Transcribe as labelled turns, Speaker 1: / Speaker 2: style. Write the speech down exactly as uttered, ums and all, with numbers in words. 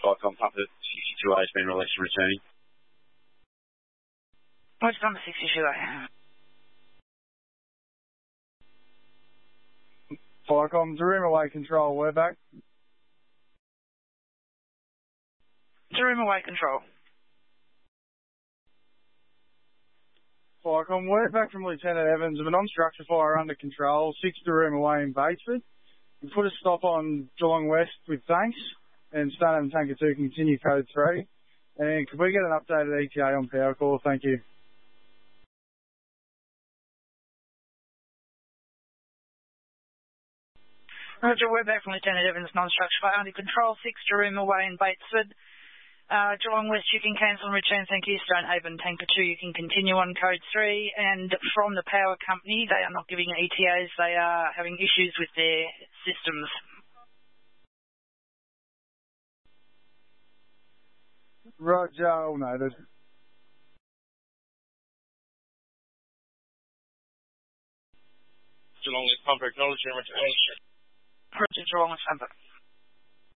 Speaker 1: Skycom Pumper sixty-two A has been released and returning.
Speaker 2: What's number sixty-two A?
Speaker 3: Skycom, Taroom away control, we're back.
Speaker 2: Taroom away control.
Speaker 3: Skycom, we're back from Lieutenant Evans of a non-structure fire under control, six Taroom away in Batesford. We put a stop on Geelong West with thanks, and Stunham Tanker two continue code three. And could we get an updated E T A on power call? Thank you.
Speaker 2: Roger, we're back from Lieutenant Evans, non-structure fire under control, six Taroom away in Batesford. Uh, Geelong West, you can cancel and return, thank you. Stonehaven Tanker two, you can continue on code three. And from the power company, they are not giving E T As, they are having issues with their systems.
Speaker 3: Roger, all noted.
Speaker 1: Geelong West Pumper, acknowledge and return.
Speaker 2: Roger, Geelong West Pumper.